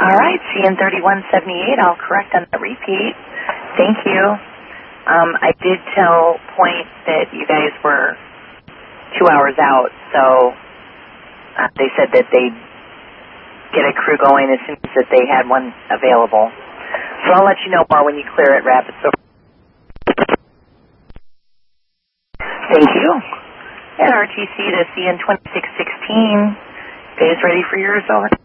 All right, CN3178, I'll correct on the repeat. Thank you. I did tell Point that you guys were 2 hours out, so they said that they'd get a crew going as soon as that they had one available. So I'll let you know more when you clear it, Rapids. Thank you. At RTC to CN2616, phase ready for yours, over.